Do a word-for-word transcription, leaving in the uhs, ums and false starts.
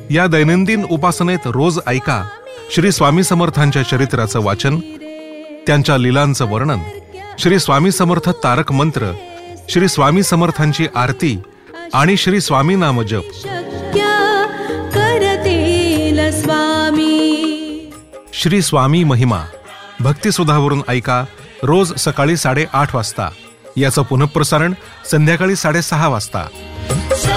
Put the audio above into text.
या दैनंदिन उपासनेत रोज ऐका श्री स्वामी समर्थांच्या चरित्राचं वाचन, त्यांच्या लीलांचं वर्णन, श्री स्वामी समर्थ तारक मंत्र, श्री स्वामी समर्थांची आरती आणि श्री स्वामी नाम जप. श्री स्वामी महिमा भक्तिसुधावरून ऐका रोज सकाळी साडेआठ वाजता. याचं पुनःप्रसारण संध्याकाळी साडेसहा वाजता.